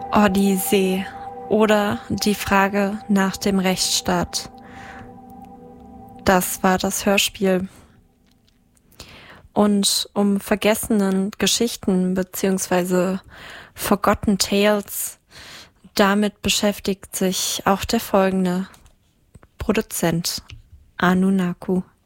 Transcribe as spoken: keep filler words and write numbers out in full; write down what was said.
Odyssee oder die Frage nach dem Rechtsstaat. Das war das Hörspiel. Und um vergessenen Geschichten bzw. Forgotten Tales, damit beschäftigt sich auch der folgende Produzent, Anunnaki.